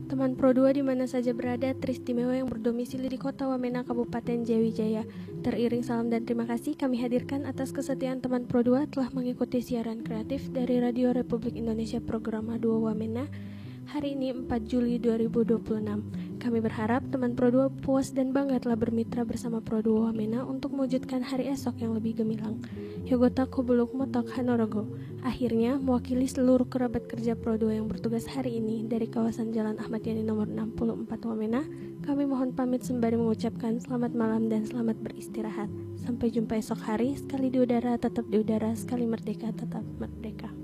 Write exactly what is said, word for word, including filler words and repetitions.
Teman Pro dua di mana saja berada, teristimewa yang berdomisili di Kota Wamena, Kabupaten Jayawijaya. Teriring salam dan terima kasih kami hadirkan atas kesetiaan teman Pro dua telah mengikuti siaran kreatif dari Radio Republik Indonesia Program A dua Wamena hari ini empat Juli dua ribu dua puluh enam. Kami berharap teman Pro dua puas dan bangga telah bermitra bersama Pro dua Wamena untuk mewujudkan hari esok yang lebih gemilang. Yogota Kubuluk Motok Hanorogo. Akhirnya, mewakili seluruh kerabat kerja Pro dua yang bertugas hari ini dari kawasan Jalan Ahmad Yani nomor enam puluh empat Wamena, kami mohon pamit sembari mengucapkan selamat malam dan selamat beristirahat. Sampai jumpa esok hari, sekali di udara tetap di udara, sekali merdeka tetap merdeka.